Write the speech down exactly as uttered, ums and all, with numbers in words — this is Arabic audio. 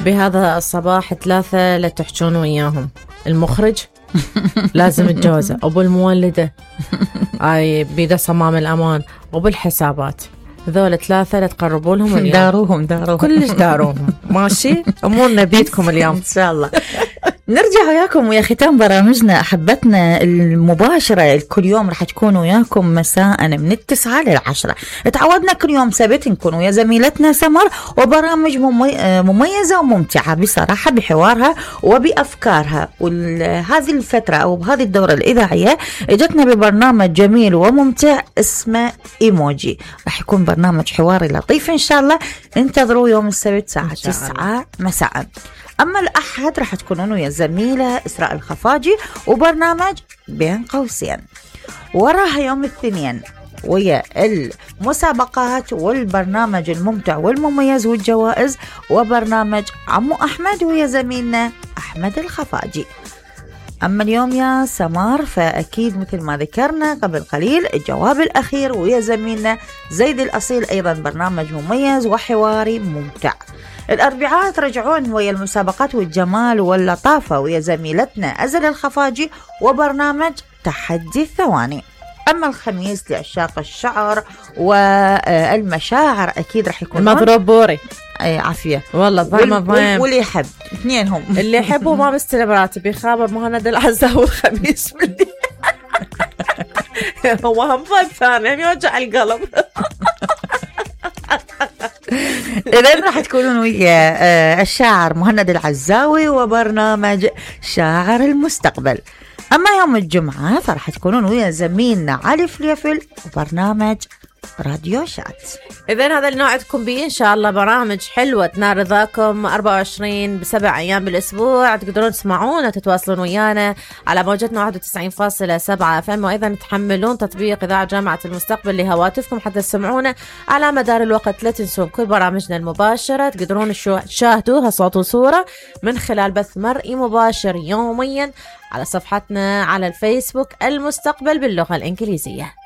بهذا الصباح ثلاثة لا تحجون وياهم، المخرج لازم الجوزة، أبو المولدة اي بيده صمام الأمان، وبالحسابات ذول ثلاثة لا تقربوا لهم اليوم. داروهم داروهم كلش داروهم. ماشي أمورنا بيدكم اليوم إن شاء الله. نرجع وياكم ويا ختام برامجنا أحبتنا المباشرة. كل يوم رح تكون وياكم مساء من التسعة للعشرة. تعودنا كل يوم سبت نكون ويا زميلتنا سمر، وبرامج مميزة وممتعة بصراحة بحوارها وبأفكارها. وهذه الفترة أو بهذه الدورة الإذاعية اجتنا ببرنامج جميل وممتع اسمه إيموجي. رح يكون برنامج حواري لطيف إن شاء الله. انتظروا يوم السبت الساعة تسعة مساء. أما الأحد رح تكونون ويا الزميلة إسراء الخفاجي وبرنامج بين قوسين. وراها يوم الاثنين ويا المسابقات والبرنامج الممتع والمميز والجوائز، وبرنامج عمو أحمد ويا زميلنا أحمد الخفاجي. أما اليوم يا سمار فأكيد مثل ما ذكرنا قبل قليل الجواب الأخير ويا زميلنا زيد الأصيل، أيضا برنامج مميز وحواري ممتع. الأربعاء ترجعون ويا المسابقات والجمال واللطافة ويا زميلتنا أزل الخفاجي وبرنامج تحدي الثواني. أما الخميس لعشاق الشعر والمشاعر أكيد رح يكون المضروب بوري. أي عافية والله ضيمة ضيم واللي يحب اثنينهم اللي يحبوا ما مستلم راتب يخابر مهند العزاوي الخميس بالليل. هو هم ضيم ثاني يوجع القلب. إذن راح تكونون ويا الشاعر مهند العزاوي وبرنامج شاعر المستقبل. أما يوم الجمعة فراح تكونون ويا زميلنا علي فليفل وبرنامج راديو شات. إذن هذا اللي نوعدكم به إن شاء الله، برامج حلوة تنال رضاكم أربعة وعشرين بسبع أيام بالأسبوع. تقدرون تسمعونا تتواصلون ويانا على موجتنا واحد وتسعين فاصلة سبعة اف ام، وأيضا تحملون تطبيق إذاعة جامعة المستقبل لهواتفكم حتى تسمعونا على مدار الوقت. لا تنسون كل برامجنا المباشرة تقدرون تشاهدوها صوت وصورة من خلال بث مرئي مباشر يوميا على صفحتنا على الفيسبوك المستقبل باللغة الإنجليزية.